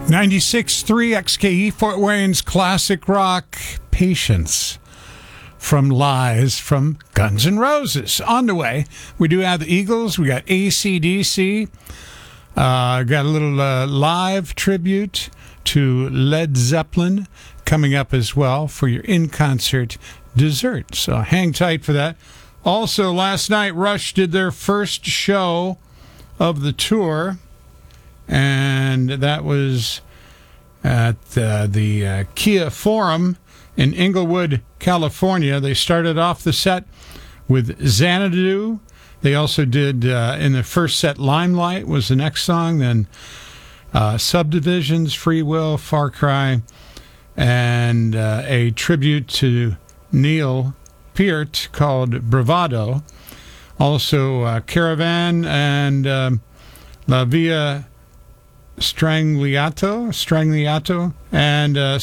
96.3 XKE Fort Wayne's classic rock, Patience, from Lies from Guns N' Roses. On the way, we do have the Eagles, we got AC/DC, got a little live tribute to Led Zeppelin coming up as well for your in-concert dessert. So hang tight for that. Also, last night, Rush did their first show of the tour, and that was at the Kia Forum in Inglewood, California. They started off the set with Xanadu. They also did, in the first set, Limelight was the next song, then Subdivisions, Free Will, Far Cry, and a tribute to Neil Peart called Bravado. Also Caravan and La Via Strangliato, and